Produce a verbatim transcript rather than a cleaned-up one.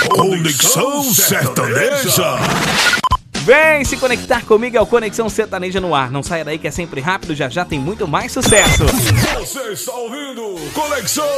Conexão Sertaneja. Vem se conectar comigo, é o Conexão Sertaneja no ar. Não saia daí que é sempre rápido, já já tem muito mais sucesso. Você está ouvindo Conexão